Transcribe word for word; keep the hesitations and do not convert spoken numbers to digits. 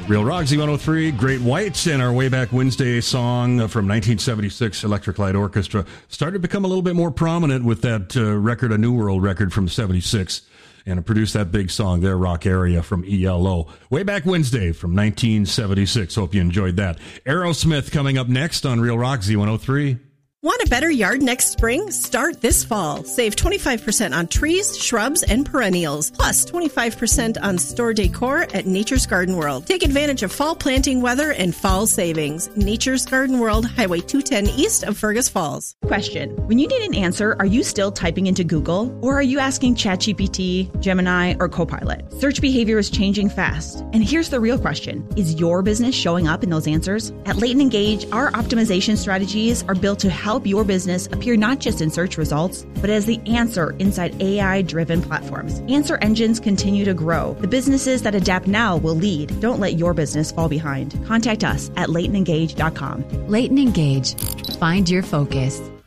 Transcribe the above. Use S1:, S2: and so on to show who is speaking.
S1: Real Rock Z one oh three, Great Whites, and our Way Back Wednesday song from nineteen seventy-six, Electric Light Orchestra, started to become a little bit more prominent with that uh, record, a New World record from seventy-six, and it produced that big song there, Rock Area from E L O. Way Back Wednesday from nineteen seventy-six. Hope you enjoyed that. Aerosmith coming up next on Real Rock Z one oh three.
S2: Want a better yard next spring? Start this fall. Save twenty-five percent on trees, shrubs, and perennials, plus twenty-five percent on store decor at Nature's Garden World. Take advantage of fall planting weather and fall savings. Nature's Garden World, Highway two ten east of Fergus Falls.
S3: Question. When you need an answer, are you still typing into Google? Or are you asking ChatGPT, Gemini, or Copilot? Search behavior is changing fast. And here's the real question. Is your business showing up in those answers? At Leighton Engage, our optimization strategies are built to help help your business appear not just in search results, but as the answer inside A I-driven platforms. Answer engines continue to grow. The businesses that adapt now will lead. Don't let your business fall behind. Contact us at leighton engage dot com.
S4: Leighton Engage. Find your focus.